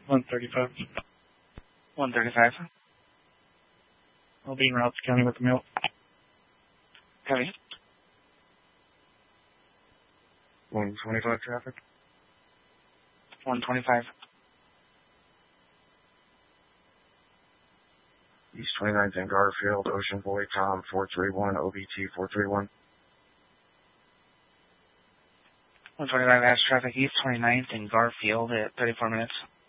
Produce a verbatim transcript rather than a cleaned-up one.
one thirty-five. one thirty-five. I'll be in Routes County with the mail. Copy. one twenty-five traffic. one twenty-five. East twenty-ninth and Garfield, Ocean Boy, Tom, four three one, O B T four three one. one twenty-five, Ash traffic, East twenty-ninth and Garfield at thirty-four minutes.